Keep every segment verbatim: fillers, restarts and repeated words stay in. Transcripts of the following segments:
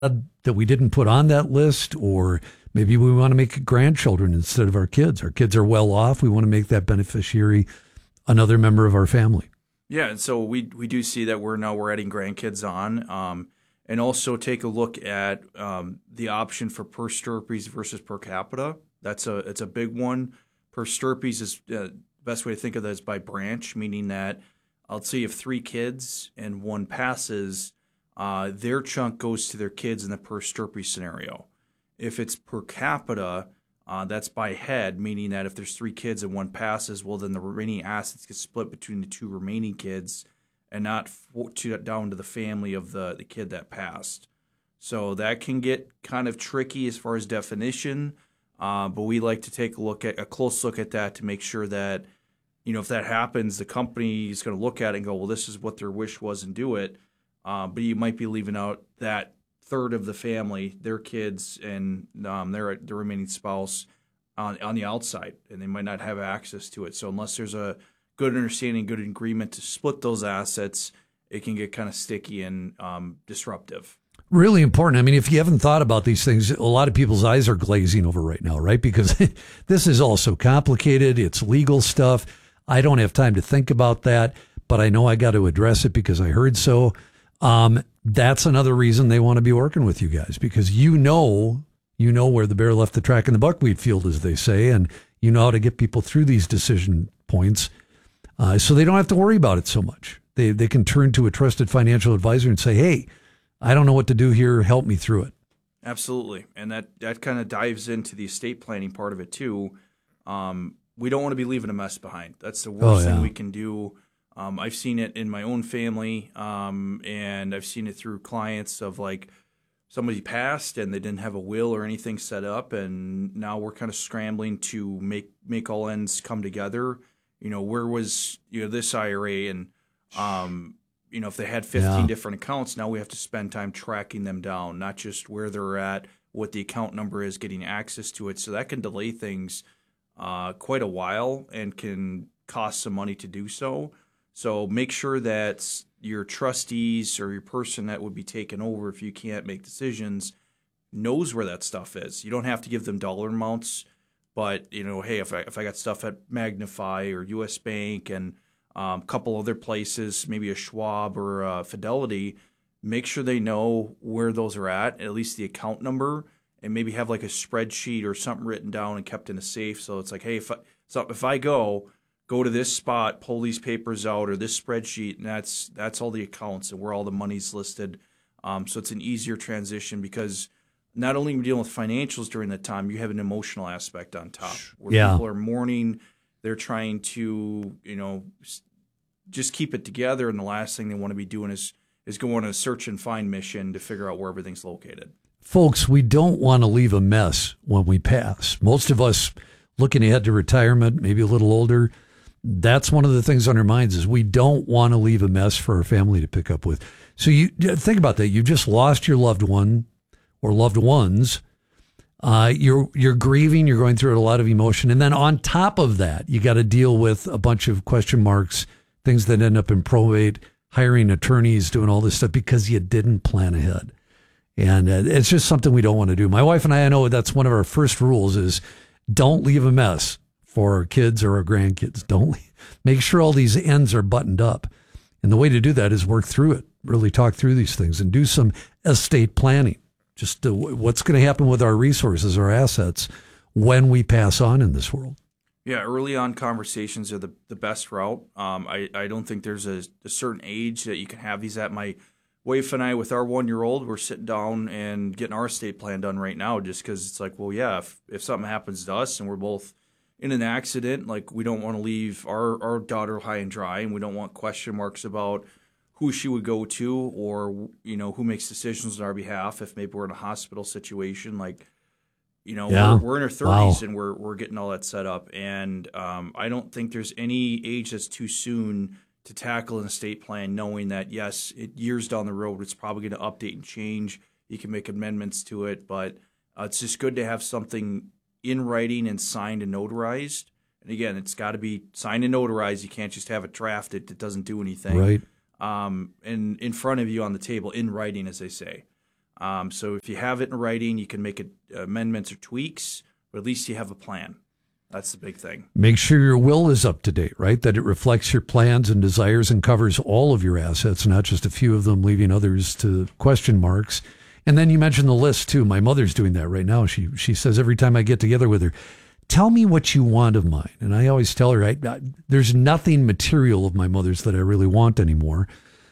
that we didn't put on that list, or maybe we want to make it grandchildren instead of our kids. Our kids are well off. We want to make that beneficiary another member of our family. Yeah, and so we we do see that we're now we're adding grandkids on, um, and also take a look at um, the option for per stirpes versus per capita. That's a it's a big one. Per stirpes is uh, the best way to think of that is by branch, meaning that let's say you have three kids and one passes, uh, their chunk goes to their kids in the per stirpe scenario. If it's per capita, Uh, that's by head, meaning that if there's three kids and one passes, well, then the remaining assets get split between the two remaining kids and not for, to, down to the family of the, the kid that passed. So that can get kind of tricky as far as definition, uh, but we like to take a look at a close look at that to make sure that, you know, if that happens, the company is going to look at it and go, well, this is what their wish was and do it. Uh, but you might be leaving out that third of the family, their kids, and um, their their remaining spouse on on the outside, and they might not have access to it. So unless there's a good understanding, good agreement to split those assets, it can get kind of sticky and um, disruptive. Really important. I mean, if you haven't thought about these things, a lot of people's eyes are glazing over right now, right? Because this is all so complicated. It's legal stuff. I don't have time to think about that, but I know I got to address it because I heard so. Um, that's another reason they want to be working with you guys, because you know, you know where the bear left the track in the buckwheat field, as they say, and you know how to get people through these decision points, uh, so they don't have to worry about it so much. They they can turn to a trusted financial advisor and say, "Hey, I don't know what to do here. Help me through it." Absolutely, and that that kind of dives into the estate planning part of it too. Um, we don't want to be leaving a mess behind. That's the worst Oh, yeah. thing we can do. Um, I've seen it in my own family, um, and I've seen it through clients of like somebody passed and they didn't have a will or anything set up, and now we're kind of scrambling to make make all ends come together. You know, where was you know this I R A, and um, you know if they had fifteen Yeah. different accounts, now we have to spend time tracking them down, not just where they're at, what the account number is, getting access to it. So that can delay things uh, quite a while and can cost some money to do so. So make sure that your trustees or your person that would be taken over if you can't make decisions knows where that stuff is. You don't have to give them dollar amounts, but, you know, hey, if I, if I got stuff at Magnify or U S Bank and um, a couple other places, maybe a Schwab or a Fidelity, make sure they know where those are at, at least the account number, and maybe have like a spreadsheet or something written down and kept in a safe. So it's like, hey, if I, so if I go... go to this spot, pull these papers out, or this spreadsheet, and that's that's all the accounts and where all the money's listed. Um, so it's an easier transition because not only are you dealing with financials during that time, you have an emotional aspect on top where Yeah. people are mourning. They're trying to, you know, just keep it together, and the last thing they want to be doing is is go on a search and find mission to figure out where everything's located. Folks, we don't want to leave a mess when we pass. Most of us looking ahead to retirement, maybe a little older, that's one of the things on our minds is we don't want to leave a mess for our family to pick up with. So you think about that. You just lost your loved one or loved ones. Uh, you're you're grieving. You're going through a lot of emotion. And then on top of that, you got to deal with a bunch of question marks, things that end up in probate, hiring attorneys, doing all this stuff because you didn't plan ahead. And uh, it's just something we don't want to do. My wife and I, I know that's one of our first rules is don't leave a mess for our kids or our grandkids. Don't leave. Make sure all these ends are buttoned up. And the way to do that is work through it, really talk through these things and do some estate planning. Just to, what's going to happen with our resources, our assets when we pass on in this world. Yeah, early on conversations are the, the best route. Um, I, I don't think there's a, a certain age that you can have these at. My wife and I, with our one-year-old, we're sitting down and getting our estate plan done right now just because it's like, well, yeah, if, if something happens to us and we're both in an accident, like we don't want to leave our, our daughter high and dry, and we don't want question marks about who she would go to or, you know, who makes decisions on our behalf if maybe we're in a hospital situation. Like, you know, yeah. we're, we're in our thirties Wow. and we're we're getting all that set up. And um, I don't think there's any age that's too soon to tackle an estate plan, knowing that, yes, it, years down the road, it's probably going to update and change. You can make amendments to it, but uh, it's just good to have something in writing and signed and notarized. And again, it's got to be signed and notarized. You can't just have it drafted. It doesn't do anything. Right. Um, and in front of you on the table, in writing, as they say. Um, so if you have it in writing, you can make it, amendments or tweaks, but at least you have a plan. That's the big thing. Make sure your will is up to date, right? That it reflects your plans and desires and covers all of your assets, not just a few of them, leaving others to question marks. And then you mentioned the list too. My mother's doing that right now. She she says every time I get together with her, tell me what you want of mine. And I always tell her, I, I, there's nothing material of my mother's that I really want anymore.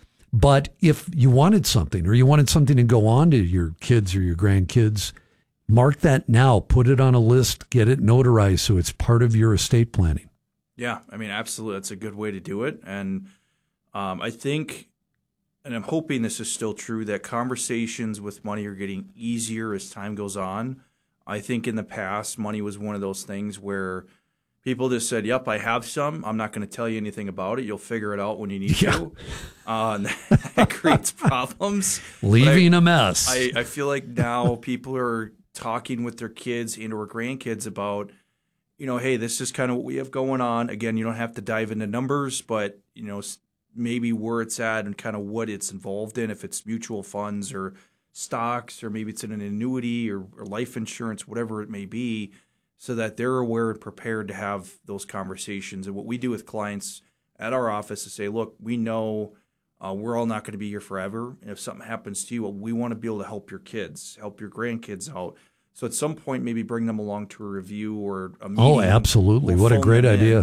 But if you wanted something, or you wanted something to go on to your kids or your grandkids, mark that now, put it on a list, get it notarized so it's part of your estate planning. Yeah, I mean, absolutely. That's a good way to do it. And um, I think, and I'm hoping this is still true, that conversations with money are getting easier as time goes on. I think in the past, money was one of those things where people just said, yep, I have some. I'm not going to tell you anything about it. You'll figure it out when you need yeah. to. Uh, and that creates problems. Leaving I, a mess. I, I feel like now people are talking with their kids and or grandkids about, you know, hey, this is kind of what we have going on. Again, you don't have to dive into numbers, but, you know, maybe where it's at and kind of what it's involved in, if it's mutual funds or stocks, or maybe it's in an annuity or, or life insurance, whatever it may be, so that they're aware and prepared to have those conversations. And what we do with clients at our office is say, look, we know uh, we're all not going to be here forever. And if something happens to you, well, we want to be able to help your kids, help your grandkids out. So at some point, maybe bring them along to a review or a meeting. Oh, absolutely. We'll what a great idea.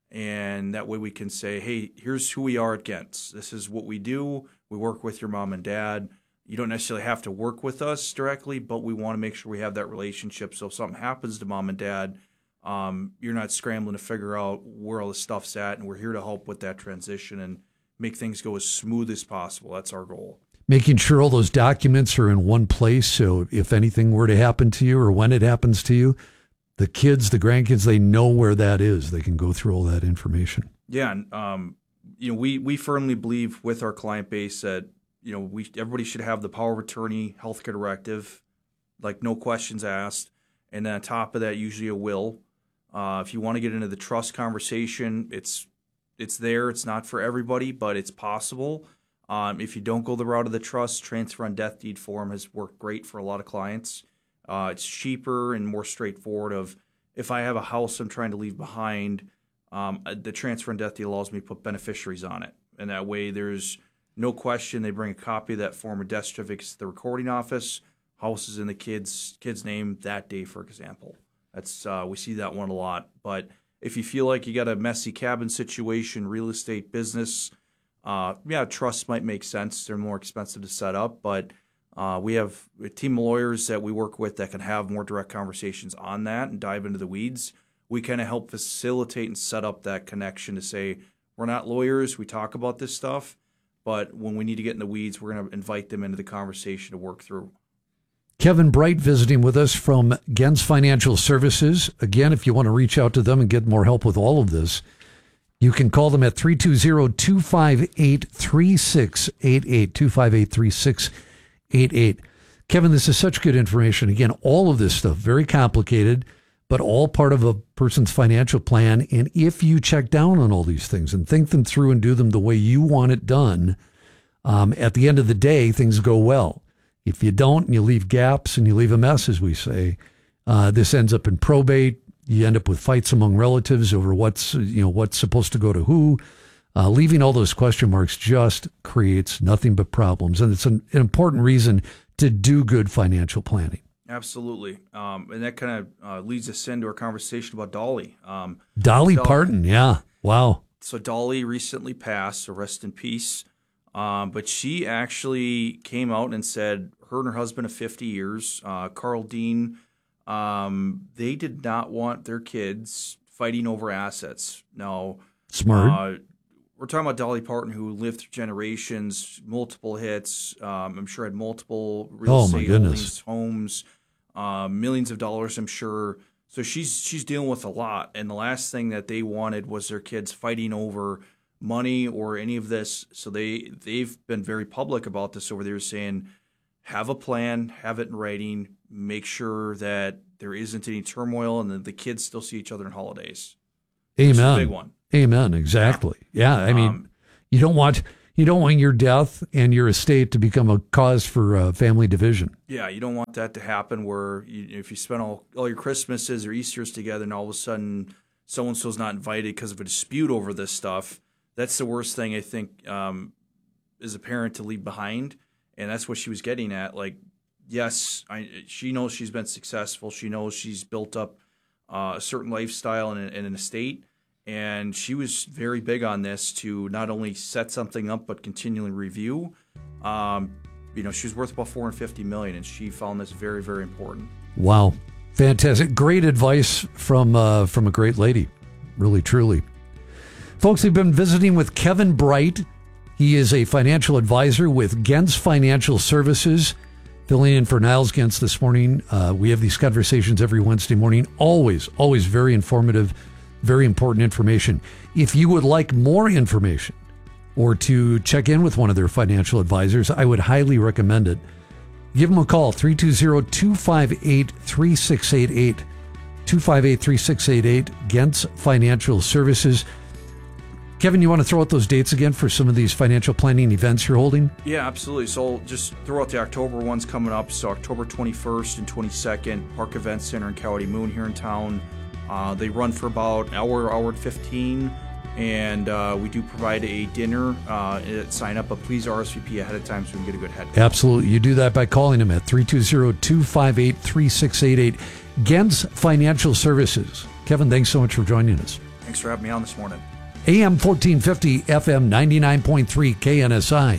And that way we can say, hey, here's who we are at Gents. This is what we do. We work with your mom and dad. You don't necessarily have to work with us directly, but we want to make sure we have that relationship. So if something happens to mom and dad, um, you're not scrambling to figure out where all the stuff's at, and we're here to help with that transition and make things go as smooth as possible. That's our goal. Making sure all those documents are in one place, so if anything were to happen to you or when it happens to you, the kids, the grandkids, they know where that is. They can go through all that information. Yeah, and um, you know, we we firmly believe with our client base that, you know, we everybody should have the power of attorney, healthcare directive, like no questions asked, and then on top of that, usually a will. Uh, if you want to get into the trust conversation, it's it's there. It's not for everybody, but it's possible. Um, if you don't go the route of the trust, transfer on death deed form has worked great for a lot of clients. Uh, it's cheaper and more straightforward. Of if I have a house I'm trying to leave behind, um, the transfer on death deed allows me to put beneficiaries on it, and that way there's no question. They bring a copy of that form of death certificate to the recording office. House is in the kid's kid's name that day, for example. That's uh, we see that one a lot. But if you feel like you got a messy cabin situation, real estate, business, uh, yeah, trust might make sense. They're more expensive to set up, but uh, we have a team of lawyers that we work with that can have more direct conversations on that and dive into the weeds. We kind of help facilitate and set up that connection to say, we're not lawyers, we talk about this stuff, but when we need to get in the weeds, we're going to invite them into the conversation to work through. Kevin Bright visiting with us from Gens Financial Services. Again, if you want to reach out to them and get more help with all of this, you can call them at three two zero, two five eight, three six eight eight, two five eight, three six eight eight. Kevin, this is such good information. Again, all of this stuff, very complicated, but all part of a person's financial plan. And if you check down on all these things and think them through and do them the way you want it done, um, at the end of the day, things go well. If you don't and you leave gaps and you leave a mess, as we say, uh, this ends up in probate. You end up with fights among relatives over what's, you know, what's supposed to go to who. Uh, leaving all those question marks just creates nothing but problems. And it's an, an important reason to do good financial planning. Absolutely. Um, and that kind of uh, leads us into our conversation about Dolly. Um, Dolly, Dolly Parton, yeah. Wow. So Dolly recently passed, so rest in peace. Um, but she actually came out and said her and her husband of fifty years, uh, Carl Dean, um, they did not want their kids fighting over assets. Now, smart. Uh, we're talking about Dolly Parton, who lived through generations, multiple hits. Um, I'm sure had multiple real oh, estate holdings, homes, uh, millions of dollars, I'm sure. So she's she's dealing with a lot. And the last thing that they wanted was their kids fighting over money or any of this. So they, they've been very public about this over there, saying, have a plan, have it in writing, make sure that there isn't any turmoil and that the kids still see each other on holidays. Amen. Which is a big one. Amen. Exactly. Yeah. I mean, um, you don't want You don't want your death and your estate to become a cause for uh, family division. Yeah, you don't want that to happen where you, if you spend all, all your Christmases or Easters together and all of a sudden so-and-so's not invited because of a dispute over this stuff, that's the worst thing I think um, as a parent to leave behind. And that's what she was getting at. Like, yes, I, she knows she's been successful. She knows she's built up uh, a certain lifestyle and, and an estate. And she was very big on this to not only set something up but continually review. Um, you know, she was worth about four hundred fifty million dollars, and she found this very, very important. Wow, fantastic! Great advice from uh, from a great lady, really, truly. Folks, we've been visiting with Kevin Bright. He is a financial advisor with Gens Financial Services, filling in for Niles Gens this morning. Uh, we have these conversations every Wednesday morning. Always, always very informative. Very important information. If you would like more information or to check in with one of their financial advisors, I would highly recommend it. Give them a call, three two zero, two five eight, three six eight eight, two five eight, three six eight eight, Gens Financial Services. Kevin, you want to throw out those dates again for some of these financial planning events you're holding? Yeah, absolutely. So just throw out the October ones coming up. So October twenty-first and twenty-second, Park Event Center in Cowdy Moon here in town. Uh, they run for about an hour, hour and fifteen, and uh, we do provide a dinner uh, sign up, but please R S V P ahead of time so we can get a good head count. Absolutely. You do that by calling them at three two zero, two five eight, three six eight eight. Gens Financial Services. Kevin, thanks so much for joining us. Thanks for having me on this morning. A M fourteen fifty, F M ninety-nine point three, K N S I.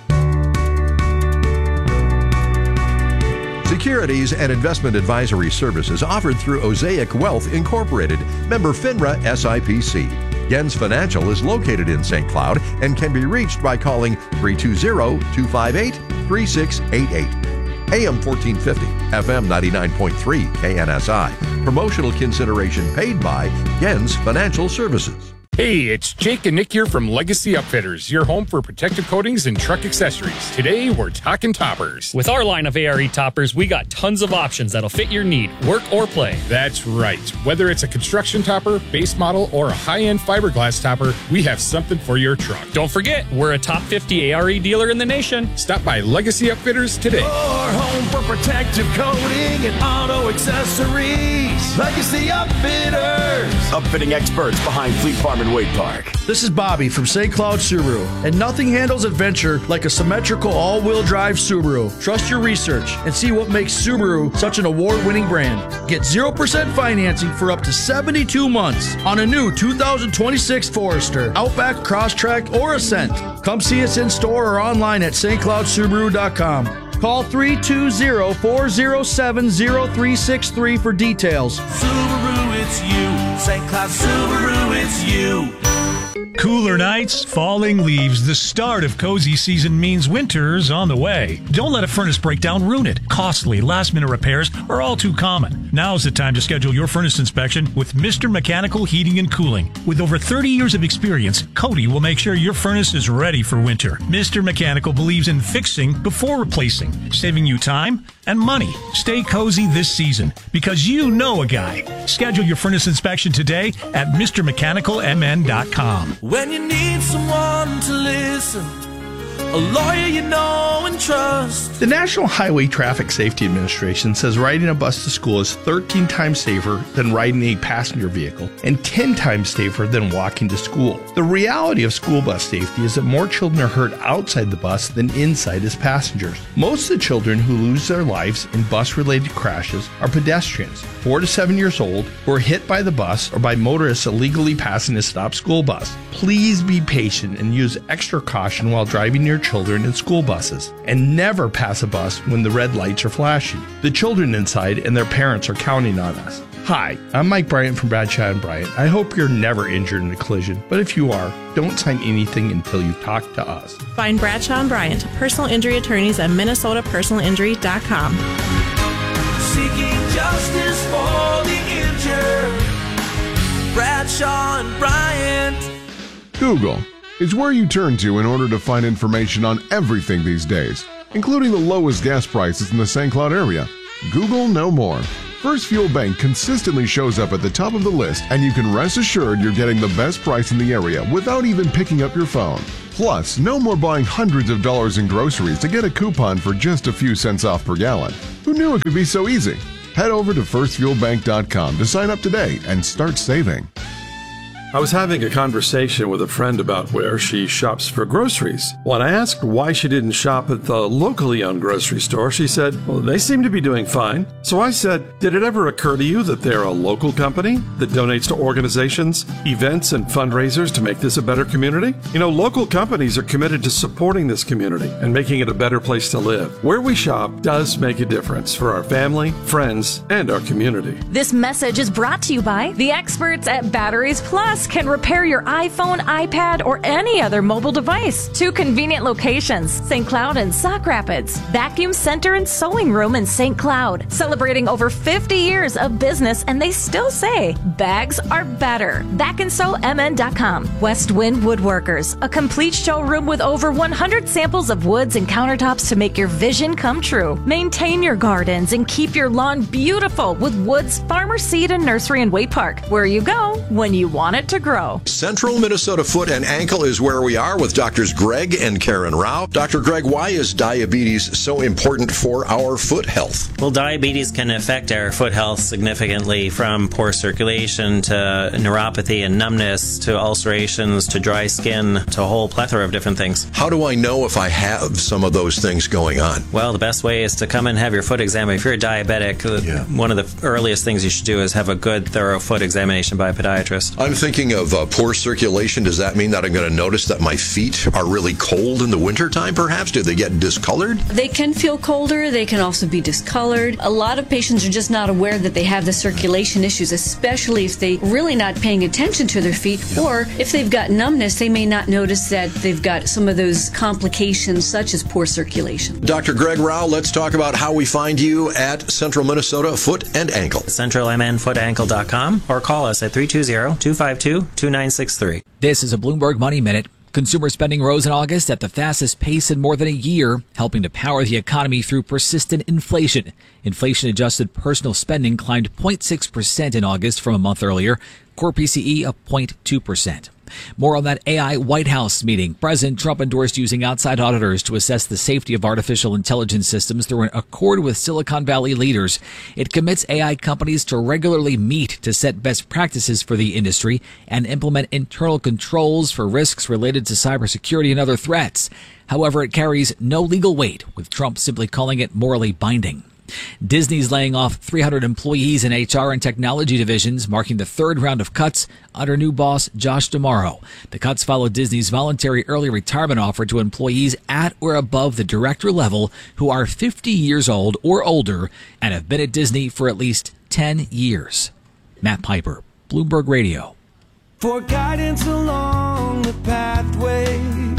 Securities and investment advisory services offered through Osaic Wealth Incorporated, member FINRA S I P C. Gens Financial is located in Saint Cloud and can be reached by calling three two zero, two five eight, three six eight eight. A M fourteen fifty, F M ninety-nine point three, K N S I. Promotional consideration paid by Gens Financial Services. Hey, it's Jake and Nick here from Legacy Upfitters, your home for protective coatings and truck accessories. Today, we're talking toppers. With our line of A R E toppers, we got tons of options that'll fit your need, work or play. That's right. Whether it's a construction topper, base model, or a high-end fiberglass topper, we have something for your truck. Don't forget, we're a top fifty A R E dealer in the nation. Stop by Legacy Upfitters today. Your home for protective coating and auto accessories. Legacy Upfitters. Upfitting experts behind Fleet Farm and Wade Park. This is Bobby from Saint Cloud Subaru, and nothing handles adventure like a symmetrical all-wheel drive Subaru. Trust your research and see what makes Subaru such an award-winning brand. Get zero percent financing for up to seventy-two months on a new two thousand twenty-six Forester, Outback, Crosstrek, or Ascent. Come see us in store or online at st cloud subaru dot com. Call three two zero, four zero seven, zero three six three for details. Subaru, it's you. Saint Cloud Subaru, it's you. Cooler nights, falling leaves. The start of cozy season means winter's on the way. Don't let a furnace breakdown ruin it. Costly, last-minute repairs are all too common. Now's the time to schedule your furnace inspection with Mister Mechanical Heating and Cooling. With over thirty years of experience, Cody will make sure your furnace is ready for winter. Mister Mechanical believes in fixing before replacing, saving you time and money. Stay cozy this season because you know a guy. Schedule your furnace inspection today at Mr Mechanical M N dot com. When you need someone to listen, a lawyer you know and trust. The National Highway Traffic Safety Administration says riding a bus to school is thirteen times safer than riding a passenger vehicle and ten times safer than walking to school. The reality of school bus safety is that more children are hurt outside the bus than inside as passengers. Most of the children who lose their lives in bus-related crashes are pedestrians, four to seven years old, who are hit by the bus or by motorists illegally passing a stopped school bus. Please be patient and use extra caution while driving your children in school buses, and never pass a bus when the red lights are flashing. The children inside and their parents are counting on us. Hi, I'm Mike Bryant from Bradshaw and Bryant. I hope you're never injured in a collision, but if you are, don't sign anything until you talk to us. Find Bradshaw and Bryant, personal injury attorneys at minnesota personal injury dot com. Seeking justice for the injured. Bradshaw and Bryant. Google is where you turn to in order to find information on everything these days, including the lowest gas prices in the Saint Cloud area. Google no more. First Fuel Bank consistently shows up at the top of the list, and you can rest assured you're getting the best price in the area without even picking up your phone. Plus, no more buying hundreds of dollars in groceries to get a coupon for just a few cents off per gallon. Who knew it could be so easy? Head over to first fuel bank dot com to sign up today and start saving. I was having a conversation with a friend about where she shops for groceries. When I asked why she didn't shop at the locally owned grocery store, she said, well, they seem to be doing fine. So I said, did it ever occur to you that they're a local company that donates to organizations, events, and fundraisers to make this a better community? You know, local companies are committed to supporting this community and making it a better place to live. Where we shop does make a difference for our family, friends, and our community. This message is brought to you by the experts at Batteries Plus. Can repair your iPhone, iPad, or any other mobile device. Two convenient locations, Saint Cloud and Sauk Rapids. Vacuum Center and Sewing Room in Saint Cloud. Celebrating over fifty years of business, and they still say, bags are better. back and sew m n dot com. West Wind Woodworkers, a complete showroom with over one hundred samples of woods and countertops to make your vision come true. Maintain your gardens and keep your lawn beautiful with Woods Farmer Seed and Nursery in Waite Park, where you go when you want it to grow. Central Minnesota Foot and Ankle is where we are with Doctors Greg and Karen Rao. Doctor Greg, why is diabetes so important for our foot health? Well, diabetes can affect our foot health significantly, from poor circulation to neuropathy and numbness to ulcerations to dry skin to a whole plethora of different things. How do I know if I have some of those things going on? Well, the best way is to come and have your foot examined. If you're a diabetic, yeah. one of the earliest things you should do is have a good, thorough foot examination by a podiatrist. I'm thinking of uh, poor circulation. Does that mean that I'm going to notice that my feet are really cold in the wintertime, perhaps? Do they get discolored? They can feel colder. They can also be discolored. A lot of patients are just not aware that they have the circulation issues, especially if they're really not paying attention to their feet, yeah. or if they've got numbness, they may not notice that they've got some of those complications such as poor circulation. Doctor Greg Rao, let's talk about how we find you at Central Minnesota Foot and Ankle. central m n foot ankle dot com or call us at three two zero, two five two, two nine six three. This is a Bloomberg Money Minute. Consumer spending rose in August at the fastest pace in more than a year, helping to power the economy through persistent inflation. Inflation-adjusted personal spending climbed zero point six percent in August from a month earlier. Core P C E up zero point two percent. More on that A I White House meeting. President Trump endorsed using outside auditors to assess the safety of artificial intelligence systems through an accord with Silicon Valley leaders. It commits A I companies to regularly meet to set best practices for the industry and implement internal controls for risks related to cybersecurity and other threats. However, it carries no legal weight, with Trump simply calling it morally binding. Disney's laying off three hundred employees in H R and technology divisions, marking the third round of cuts under new boss Josh D'Amaro. The cuts follow Disney's voluntary early retirement offer to employees at or above the director level who are fifty years old or older and have been at Disney for at least ten years. Matt Piper, Bloomberg Radio. For guidance along the pathway,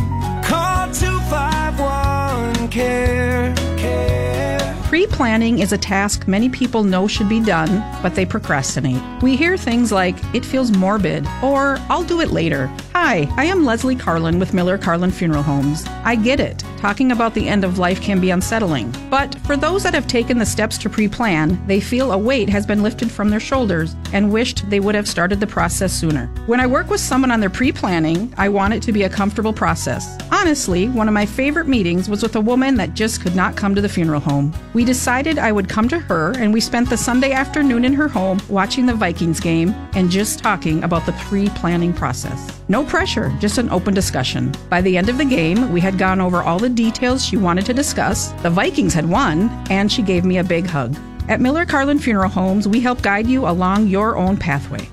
call two five one, C A R E, C A R E. Pre-planning is a task many people know should be done, but they procrastinate. We hear things like, it feels morbid, or I'll do it later. Hi, I am Leslie Carlin with Miller Carlin Funeral Homes. I get it. Talking about the end of life can be unsettling. But for those that have taken the steps to pre-plan, they feel a weight has been lifted from their shoulders and wished they would have started the process sooner. When I work with someone on their pre-planning, I want it to be a comfortable process. Honestly, one of my favorite meetings was with a woman that just could not come to the funeral home. We decided I would come to her, and we spent the Sunday afternoon in her home watching the Vikings game and just talking about the pre-planning process. No pressure, just an open discussion. By the end of the game, we had gone over all the details she wanted to discuss, the Vikings had won, and she gave me a big hug. At Miller Carlin Funeral Homes, we help guide you along your own pathway.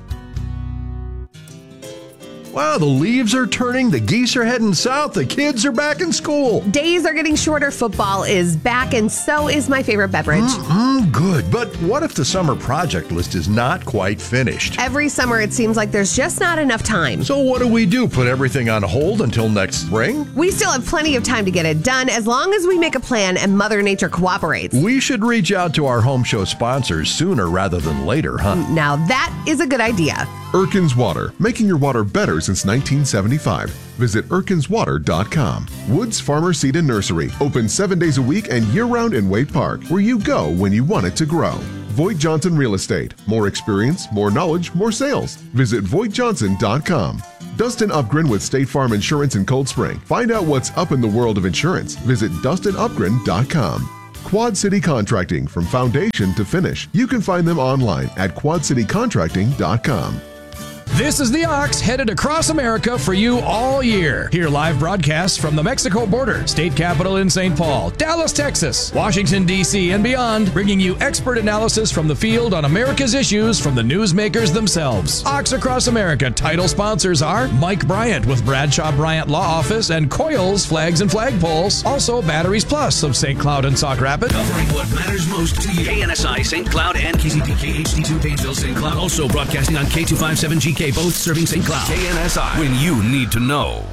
Wow, the leaves are turning, the geese are heading south, the kids are back in school. Days are getting shorter, football is back, and so is my favorite beverage. Mm-mm, good, but what if the summer project list is not quite finished? Every summer it seems like there's just not enough time. So what do we do, put everything on hold until next spring? We still have plenty of time to get it done as long as we make a plan and Mother Nature cooperates. We should reach out to our home show sponsors sooner rather than later, huh? Now that is a good idea. Erkins Water, making your water better since nineteen seventy-five. Visit erkins water dot com. Woods Farmer Seed and Nursery, open seven days a week and year-round in Waite Park, where you go when you want it to grow. Voigt Johnson Real Estate. More experience, more knowledge, more sales. Visit voigt johnson dot com. Dustin Upgren with State Farm Insurance in Cold Spring. Find out what's up in the world of insurance. Visit dustin upgren dot com. Quad City Contracting, from foundation to finish. You can find them online at quad city contracting dot com. This is the Ox, headed across America for you all year. Hear live broadcasts from the Mexico border, state capital in Saint Paul, Dallas, Texas, Washington, D C, and beyond, bringing you expert analysis from the field on America's issues from the newsmakers themselves. Ox Across America title sponsors are Mike Bryant with Bradshaw Bryant Law Office and Coils Flags and Flagpoles. Also, Batteries Plus of Saint Cloud and Sauk Rapids. Covering what matters most to you. K N S I Saint Cloud and K Z P K H D two Painesville Saint Cloud. Also broadcasting on K two fifty-seven G K, both serving Saint Cloud. K N S I, when you need to know.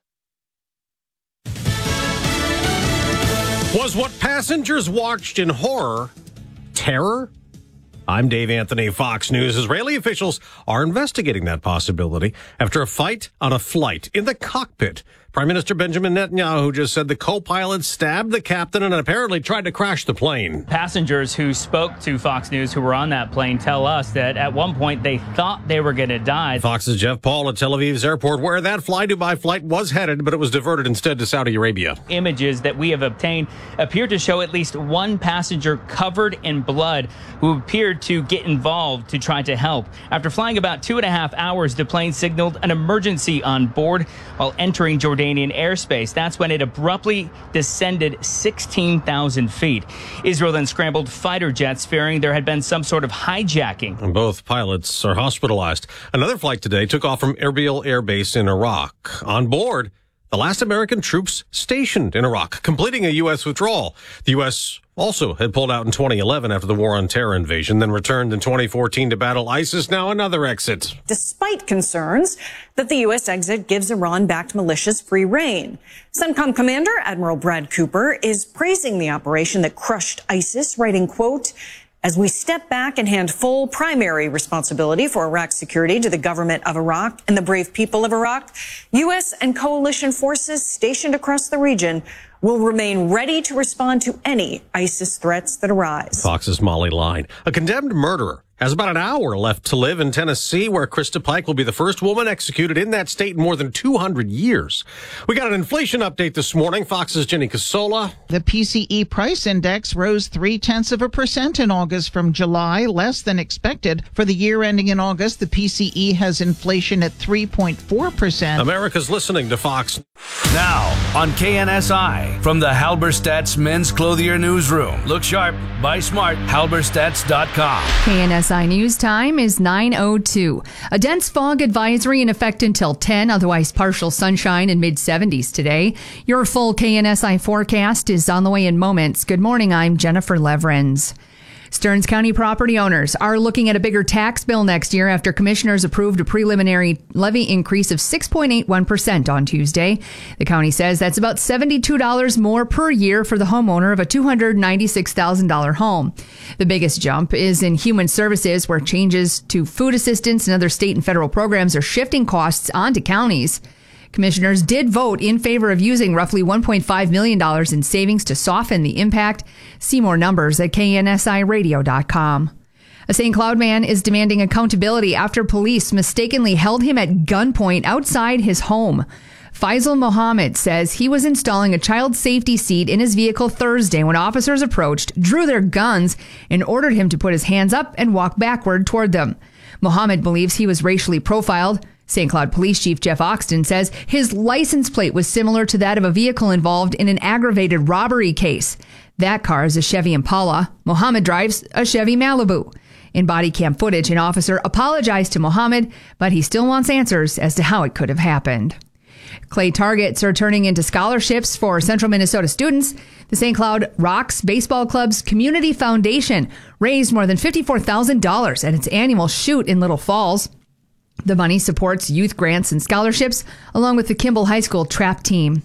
Was what passengers watched in horror terror? I'm Dave Anthony, Fox News. Israeli officials are investigating that possibility after a fight on a flight in the cockpit. Prime Minister Benjamin Netanyahu just said the co-pilot stabbed the captain and apparently tried to crash the plane. Passengers who spoke to Fox News who were on that plane tell us that at one point they thought they were going to die. Fox's Jeff Paul at Tel Aviv's airport, where that Fly Dubai flight was headed, but it was diverted instead to Saudi Arabia. Images that we have obtained appear to show at least one passenger covered in blood who appeared to get involved to try to help. After flying about two and a half hours, the plane signaled an emergency on board while entering Jordanian airspace. That's when it abruptly descended sixteen thousand feet. Israel then scrambled fighter jets, fearing there had been some sort of hijacking. And both pilots are hospitalized. Another flight today took off from Erbil Air Base in Iraq. On board, the last American troops stationed in Iraq, completing a U S withdrawal. The U S also had pulled out in twenty eleven after the war on terror invasion, then returned in twenty fourteen to battle ISIS. Now another exit. Despite concerns that the U S exit gives Iran-backed militias free rein. CENTCOM Commander Admiral Brad Cooper is praising the operation that crushed ISIS, writing, quote, "As we step back and hand full primary responsibility for Iraq's security to the government of Iraq and the brave people of Iraq, U S and coalition forces stationed across the region will remain ready to respond to any ISIS threats that arise." Fox's Molly Line. A condemned murderer has about an hour left to live in Tennessee, where Krista Pike will be the first woman executed in that state in more than two hundred years. We got an inflation update this morning. Fox's Jenny Casola. The P C E price index rose three-tenths of a percent in August from July, less than expected. For the year ending in August, the P C E has inflation at three point four percent. America's listening to Fox. Now on K N S I, from the Halberstadt's Men's Clothier Newsroom. Look sharp, buy smart, halberstadts dot com. K N S I News time is nine oh two. A dense fog advisory in effect until ten, otherwise partial sunshine in mid seventies today. Your full K N S I forecast is on the way in moments. Good morning, I'm Jennifer Levrens. Stearns County property owners are looking at a bigger tax bill next year after commissioners approved a preliminary levy increase of six point eight one percent on Tuesday. The county says that's about seventy-two dollars more per year for the homeowner of a two hundred ninety-six thousand dollars home. The biggest jump is in human services, where changes to food assistance and other state and federal programs are shifting costs onto counties. Commissioners did vote in favor of using roughly one point five million dollars in savings to soften the impact. See more numbers at K N S I radio dot com. A Saint Cloud man is demanding accountability after police mistakenly held him at gunpoint outside his home. Faisal Mohammed says he was installing a child safety seat in his vehicle Thursday when officers approached, drew their guns, and ordered him to put his hands up and walk backward toward them. Mohammed believes he was racially profiled. Saint Cloud Police Chief Jeff Oxton says his license plate was similar to that of a vehicle involved in an aggravated robbery case. That car is a Chevy Impala. Mohammed drives a Chevy Malibu. In body cam footage, an officer apologized to Mohammed, but he still wants answers as to how it could have happened. Clay targets are turning into scholarships for Central Minnesota students. The Saint Cloud Rocks Baseball Club's Community Foundation raised more than fifty-four thousand dollars at its annual shoot in Little Falls. The money supports youth grants and scholarships, along with the Kimball High School trap team.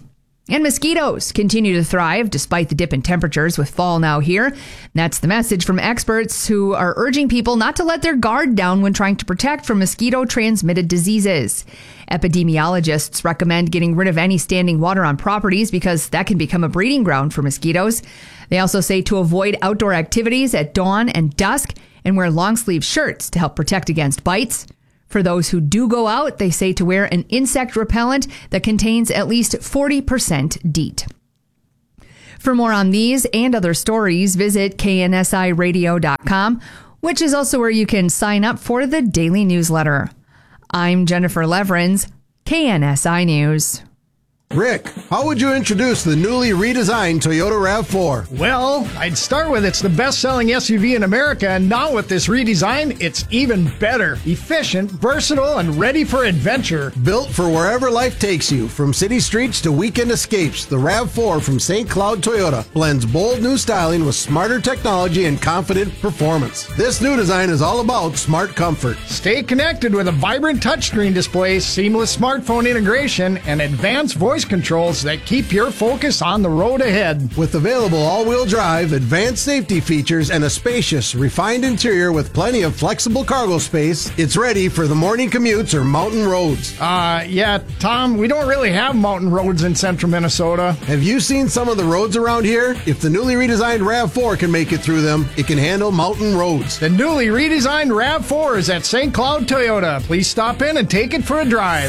And mosquitoes continue to thrive despite the dip in temperatures with fall now here. That's the message from experts who are urging people not to let their guard down when trying to protect from mosquito-transmitted diseases. Epidemiologists recommend getting rid of any standing water on properties because that can become a breeding ground for mosquitoes. They also say to avoid outdoor activities at dawn and dusk and wear long-sleeve shirts to help protect against bites. For those who do go out, they say to wear an insect repellent that contains at least forty percent DEET. For more on these and other stories, visit K N S I radio dot com, which is also where you can sign up for the daily newsletter. I'm Jennifer Leverins, K N S I News. Rick, how would you introduce the newly redesigned Toyota RAV four? Well, I'd start with it's the best-selling S U V in America, and now with this redesign, it's even better. Efficient, versatile, and ready for adventure. Built for wherever life takes you, from city streets to weekend escapes, the RAV four from Saint Cloud Toyota blends bold new styling with smarter technology and confident performance. This new design is all about smart comfort. Stay connected with a vibrant touchscreen display, seamless smartphone integration, and advanced voice controls that keep your focus on the road ahead. With available all-wheel drive, advanced safety features, and a spacious, refined interior with plenty of flexible cargo space, it's ready for the morning commutes or mountain roads. Uh, yeah, Tom, we don't really have mountain roads in central Minnesota. Have you seen some of the roads around here? If the newly redesigned RAV four can make it through them, it can handle mountain roads. The newly redesigned RAV four is at Saint Cloud Toyota. Please stop in and take it for a drive.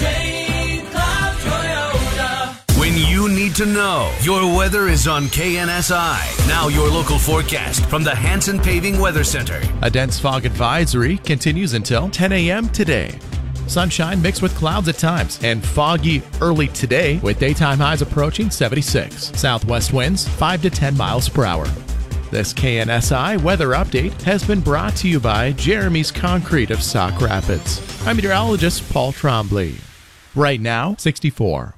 When you need to know, your weather is on K N S I. Now your local forecast from the Hanson Paving Weather Center. A dense fog advisory continues until ten a.m. today. Sunshine mixed with clouds at times and foggy early today with daytime highs approaching seventy-six. Southwest winds five to ten miles per hour. This K N S I weather update has been brought to you by Jeremy's Concrete of Sauk Rapids. I'm meteorologist Paul Trombley. Right now, sixty-four.